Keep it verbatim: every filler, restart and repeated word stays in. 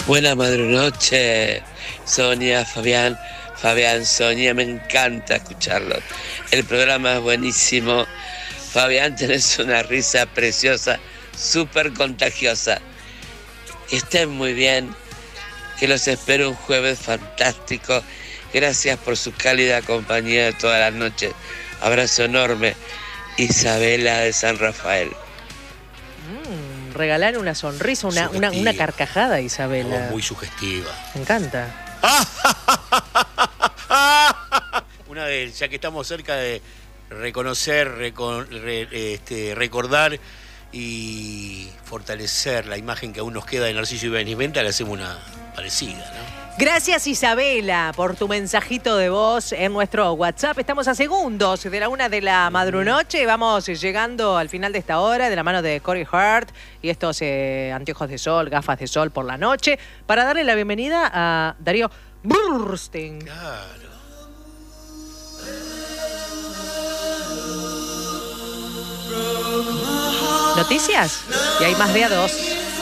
Buena madrunoche, Sonia, Fabián, Fabián, Sonia, me encanta escucharlos. El programa es buenísimo. Fabián, tenés una risa preciosa, súper contagiosa. Que estén muy bien, que los espero un jueves fantástico. Gracias por su cálida compañía de todas las noches. Abrazo enorme. Isabela de San Rafael. Mm, regalar una sonrisa, una, una, una carcajada, Isabela. Oh, muy sugestiva. Me encanta. Una vez, ya que estamos cerca de reconocer, recon, re, este, recordar y fortalecer la imagen que aún nos queda de Narciso Ibáñez Menta, le hacemos una parecida, ¿no? Gracias, Isabela, por tu mensajito de voz en nuestro WhatsApp. Estamos a segundos de la una de la madrunoche. Vamos llegando al final de esta hora de la mano de Corey Hart y estos eh, anteojos de sol, gafas de sol por la noche, para darle la bienvenida a Darío Burstein. Claro. ¿Noticias? Y hay más de a dos.